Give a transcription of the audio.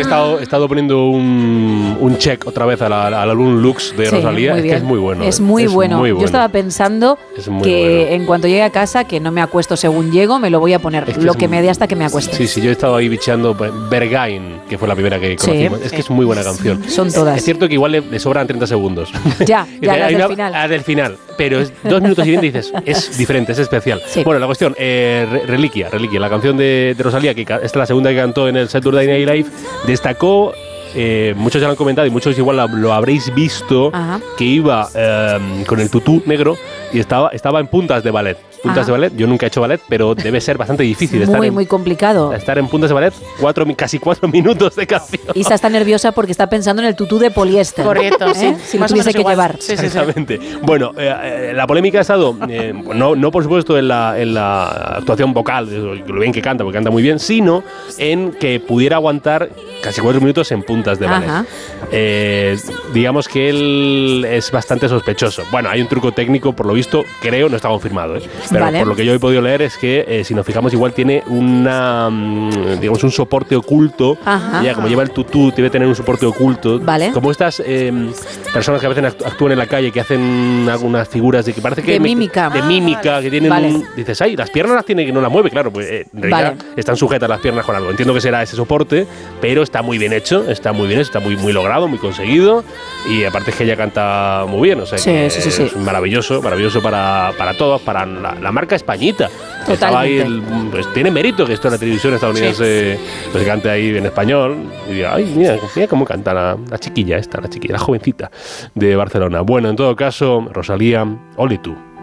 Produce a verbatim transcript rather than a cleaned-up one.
estado, he estado poniendo un, un check otra vez al álbum Lux de sí, Rosalía. Es que es muy bueno. Es muy, es bueno. muy bueno. Yo estaba pensando que bueno. en cuanto llegue a casa, que no me acuesto según llego, me lo voy a poner. Es que lo que muy, me dé hasta que me acueste. Sí, sí, yo he estado ahí bicheando Bergain, que fue la primera que conocimos. Sí. Es que es muy buena canción. Son todas. Es cierto que igual le, le sobran treinta segundos. Ya, ya, las del una, final. Ah, del final. Pero es dos minutos y veinte y dices, es diferente, es especial. Sí. Bueno, la cuestión, eh, Reliquia, Reliquia, la canción de, de Rosalía, que esta es la segunda que cantó en el Saturday Night Live, destacó, eh, muchos ya lo han comentado y muchos igual lo, lo habréis visto, Ajá. que iba eh, con el tutú negro y estaba, estaba en puntas de ballet. Puntas Ajá. de ballet, yo nunca he hecho ballet, pero debe ser bastante difícil. Muy, estar en, muy complicado. Estar en puntas de ballet, cuatro, casi cuatro minutos de canción. Isa está nerviosa porque está pensando en el tutú de poliéster. Correcto, ¿eh? sí. Si lo tuviese que igual. llevar. Sí, sí, Exactamente. Sí. Bueno, eh, la polémica ha estado, eh, no, no por supuesto en la, en la actuación vocal, lo bien que canta, porque canta muy bien, sino en que pudiera aguantar casi cuatro minutos en puntas de ballet. Eh, digamos que él es bastante sospechoso. Bueno, hay un truco técnico, por lo visto, creo, no está confirmado, ¿eh? Pero vale. por lo que yo he podido leer es que, eh, si nos fijamos, igual tiene una, digamos, un soporte oculto. Ajá. Ya, como lleva el tutú, debe tener un soporte oculto. Vale. Como estas eh, personas que a veces actúan en la calle, que hacen algunas figuras de que parece que... De me, mímica. De ah, mímica, vale. que tienen vale. un... Dices, ay, las piernas las tiene que no las mueve, claro, pues eh, en realidad vale. están sujetas las piernas con algo. Entiendo que será ese soporte, pero está muy bien hecho, está muy bien, está muy, muy logrado, muy conseguido. Y aparte es que ella canta muy bien, o sea, sí, que sí, sí, sí. es maravilloso, maravilloso para, para todos, para la, la marca Españita. Estaba ahí el, pues tiene mérito que esto en la televisión estadounidense sí. pues cante ahí en español y diga, ay, mira, mira cómo canta la, la chiquilla esta, la chiquilla, la jovencita de Barcelona. Bueno, en todo caso, Rosalía, Only Tú.